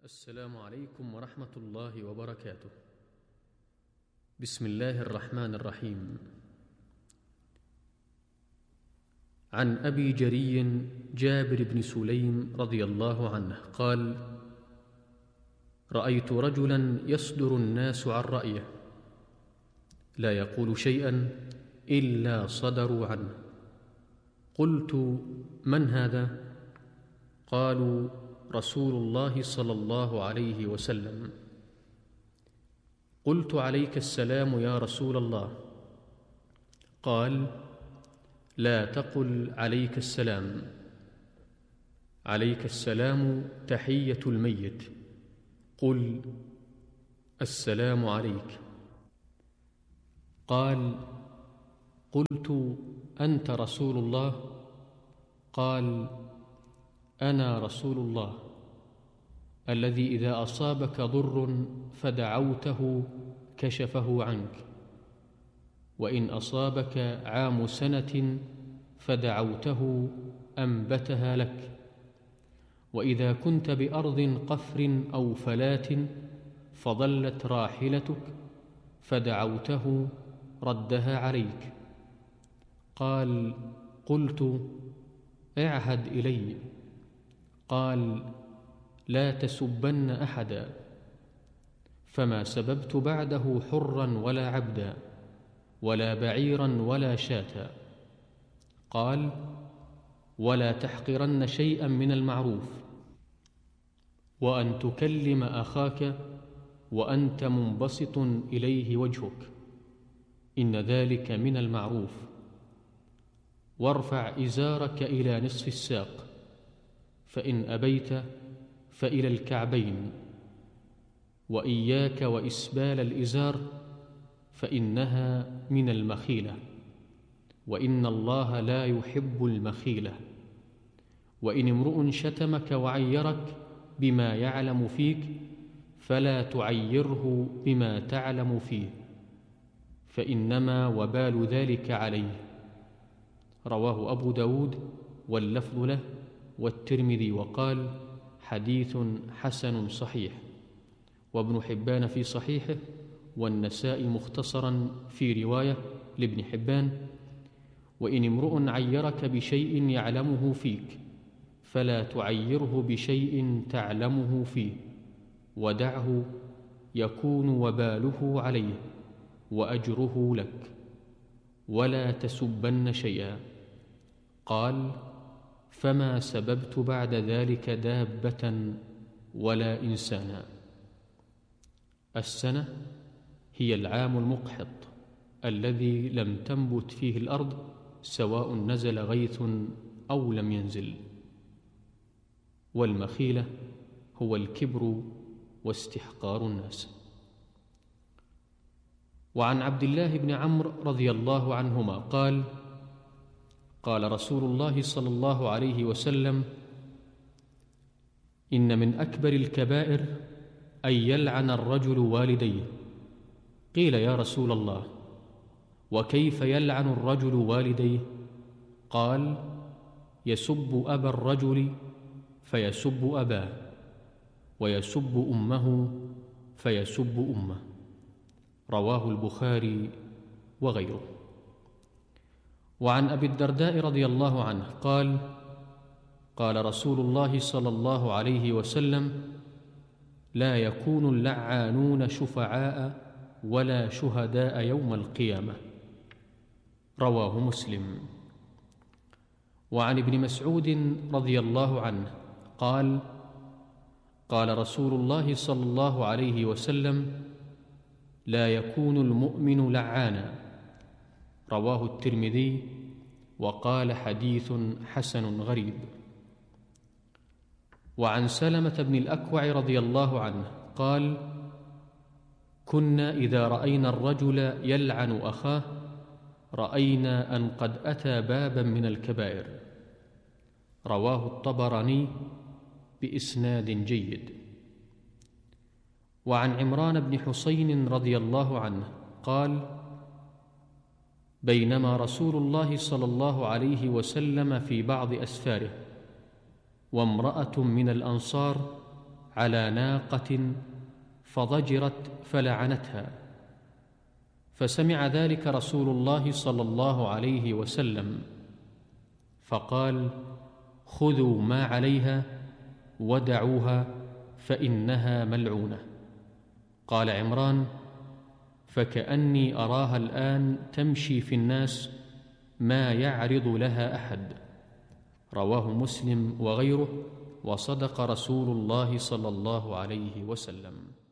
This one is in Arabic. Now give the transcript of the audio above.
السلام عليكم ورحمة الله وبركاته. بسم الله الرحمن الرحيم. عن أبي جري جابر بن سليم رضي الله عنه قال: رأيت رجلا يصدر الناس عن رأيه، لا يقول شيئا إلا صدروا عنه. قلت: من هذا؟ قالوا: رسول الله صلى الله عليه وسلم. قلت: عليك السلام يا رسول الله. قال: لا تقل عليك السلام، عليك السلام تحية الميت، قل السلام عليك. قال: قلت: أنت رسول الله؟ قال: أنا رسول الله الذي إذا أصابك ضر فدعوته كشفه عنك، وإن أصابك عام سنة فدعوته أنبتها لك، وإذا كنت بأرض قفر أو فلات فضلت راحلتك فدعوته ردها عليك. قال: قلت: اعهد إلي. قال: لا تسبن أحدا. فما سببت بعده حرا ولا عبدا ولا بعيرا ولا شاة. قال: ولا تحقرن شيئا من المعروف، وأن تكلم أخاك وأنت منبسط إليه وجهك، إن ذلك من المعروف. وارفع إزارك إلى نصف الساق، فإن أبيت فإلى الكعبين، وإياك وإسبال الإزار فإنها من المخيلة، وإن الله لا يحب المخيلة. وإن امرؤ شتمك وعيرك بما يعلم فيك فلا تعيره بما تعلم فيه، فإنما وبال ذلك عليه. رواه أبو داود واللفظ له والترمذي، وقال: حديث حسن صحيح. وابن حبان في صحيحه، والنسائي مختصرا في رواية لابن حبان: وإن امرؤ عيرك بشيء يعلمه فيك فلا تعيره بشيء تعلمه فيه، ودعه يكون وباله عليه وأجره لك، ولا تسبن شيئا. قال: فما سببت بعد ذلك دابة ولا إنسانا. السنة هي العام المقحط الذي لم تنبت فيه الأرض، سواء نزل غيث أو لم ينزل. والمخيلة هو الكبر واستحقار الناس. وعن عبد الله بن عمرو رضي الله عنهما قال: قال رسول الله صلى الله عليه وسلم: إن من أكبر الكبائر أن يلعن الرجل والديه. قيل: يا رسول الله، وكيف يلعن الرجل والديه؟ قال: يسب أبا الرجل فيسب أباه، ويسب أمه فيسب أمه. رواه البخاري وغيره. وعن أبي الدرداء رضي الله عنه قال: قال رسول الله صلى الله عليه وسلم: لا يكون اللعانون شفعاء ولا شهداء يوم القيامة. رواه مسلم. وعن ابن مسعود رضي الله عنه قال: قال رسول الله صلى الله عليه وسلم: لا يكون المؤمن لعانا. رواه الترمذي، وقال: حديث حسن غريب. وعن سلمة بن الأكوع رضي الله عنه قال: كنا إذا رأينا الرجل يلعن أخاه رأينا أن قد أتى بابا من الكبائر. رواه الطبراني بإسناد جيد. وعن عمران بن حسين رضي الله عنه قال: بينما رسول الله صلى الله عليه وسلم في بعض أسفاره، وامرأة من الأنصار على ناقة فضجرت فلعنتها، فسمع ذلك رسول الله صلى الله عليه وسلم فقال: خذوا ما عليها ودعوها فإنها ملعونة. قال عمران: فكأني أراها الآن تمشي في الناس ما يعرض لها أحد. رواه مسلم وغيره، وصدق رسول الله صلى الله عليه وسلم.